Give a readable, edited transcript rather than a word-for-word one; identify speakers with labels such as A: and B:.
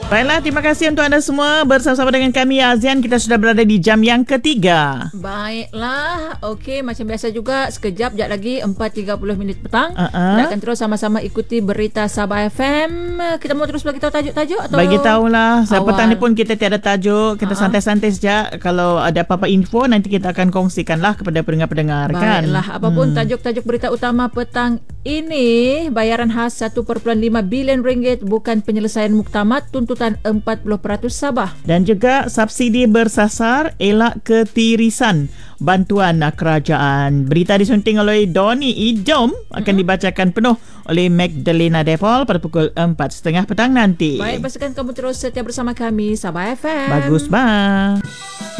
A: Baiklah, terima kasih untuk anda semua bersama-sama dengan kami Azian. Kita sudah berada di jam yang ketiga.
B: Baiklah, okey, macam biasa juga sekejap lagi 4.30 petang. Kita akan terus sama-sama ikuti berita Sabah FM. Kita mau terus bagi tahu tajuk-tajuk atau
A: bagi tahulah. Petang ni pun kita tiada tajuk. Kita santai-santai saja. Kalau ada apa-apa info nanti kita akan kongsikanlah kepada pendengar-pendengar kan.
B: Baiklah, apapun tajuk-tajuk berita utama petang ini, bayaran khas 1.5 bilion ringgit bukan penyelesaian muktamad, tuntutan 40% Sabah.
A: Dan juga subsidi bersasar, elak ketirisan bantuan kerajaan. Berita disunting oleh Doni Idom akan dibacakan penuh oleh Magdalena Depol pada pukul 4.30 petang nanti.
B: Baik, pastikan kamu terus setia bersama kami Sabah FM.
A: Bagus bang.